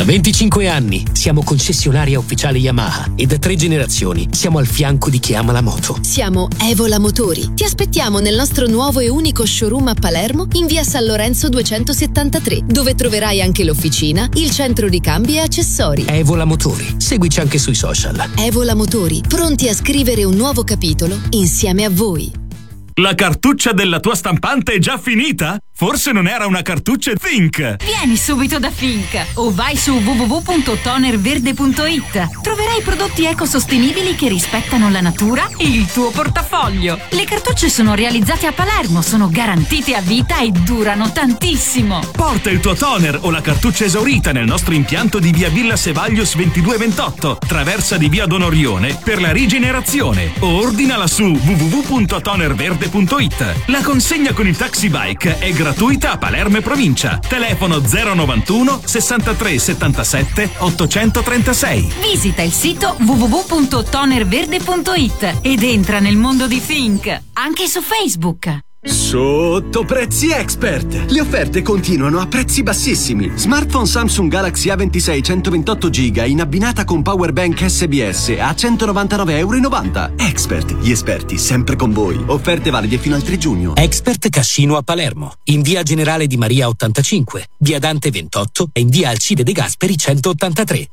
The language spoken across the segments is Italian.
Da 25 anni siamo concessionaria ufficiale Yamaha e da 3 generazioni siamo al fianco di chi ama la moto. Siamo Evola Motori. Ti aspettiamo nel nostro nuovo e unico showroom a Palermo in via San Lorenzo 273, dove troverai anche l'officina, il centro ricambi e accessori. Evola Motori. Seguici anche sui social. Evola Motori, pronti a scrivere un nuovo capitolo insieme a voi. La cartuccia della tua stampante è già finita? Forse non era una cartuccia Think! Vieni subito da Think o vai su www.tonerverde.it. Troverai prodotti ecosostenibili che rispettano la natura e il tuo portafoglio. Le cartucce sono realizzate a Palermo, sono garantite a vita e durano tantissimo. Porta il tuo toner o la cartuccia esaurita nel nostro impianto di via Villa Sevaglios 2228, traversa di via Donorione per la rigenerazione, o ordinala su www.tonerverde.it. La consegna con il taxi bike è gratuita a Palermo e provincia. Telefono 091 63 77 836. Visita il sito www.tonerverde.it ed entra nel mondo di Think anche su Facebook. Sotto prezzi expert! Le offerte continuano a prezzi bassissimi. Smartphone Samsung Galaxy A26 128 GB in abbinata con powerbank SBS a €199,90. Expert, gli esperti sempre con voi. Offerte valide fino al 3 giugno. Expert Cascino a Palermo, in via Generale Di Maria 85, via Dante 28 e in via Alcide De Gasperi 183.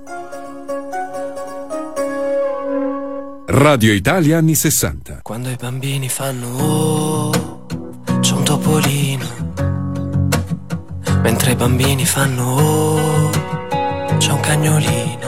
Radio Italia anni 60. Quando i bambini fanno c'è un topolino. Mentre i bambini fanno c'è un cagnolino.